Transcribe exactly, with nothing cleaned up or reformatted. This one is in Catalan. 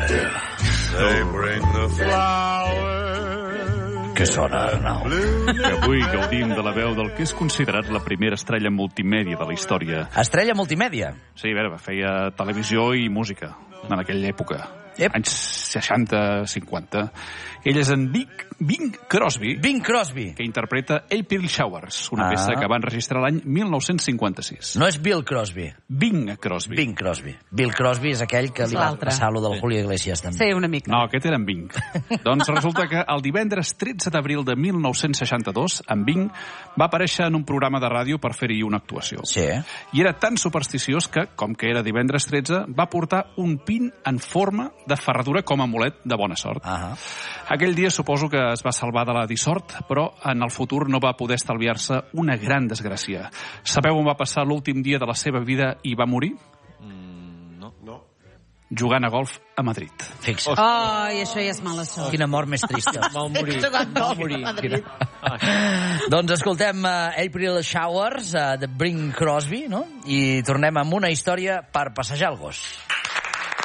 They bring the flowers. Què sona, Arnau? Que avui gaudim de la veu del que és considerat la primera estrella multimèdia de la història. Estrella multimèdia? Sí, a veure, feia televisió i música en aquella època. Yep. Anys seixanta cinquanta. Ell és en Bing, Bing Crosby. Bing Crosby. Que interpreta April Showers, una ah. peça que va enregistrar l'any mil nou-cents cinquanta-sis. No és Bill Crosby. Bing Crosby. Bing Crosby. Bill Crosby és aquell que li va passar lo del Julio Iglesias, també. Sí, una mica. No, aquest era en Bing. Doncs resulta que el divendres tretze d'abril de mil nou-cents seixanta-dos, en Bing va aparèixer en un programa de ràdio per fer-hi una actuació. Sí. I era tan supersticiós que, com que era divendres tretze, va portar un pin en forma de ferradura com a amulet de bona sort. Uh -huh. Aquell dia suposo que es va salvar de la dissort, però en el futur no va poder estalviar-se una gran desgràcia. Sabeu on va passar l'últim dia de la seva vida i va morir? Mm, no. no. Jugant a golf a Madrid. Fixa't. Ai, això ja és mala sort. Quina mort més trista. Mal morir. Mal morir. Doncs escoltem uh, April Showers uh, de Bing Crosby, no? I tornem amb una història per passejar el gos.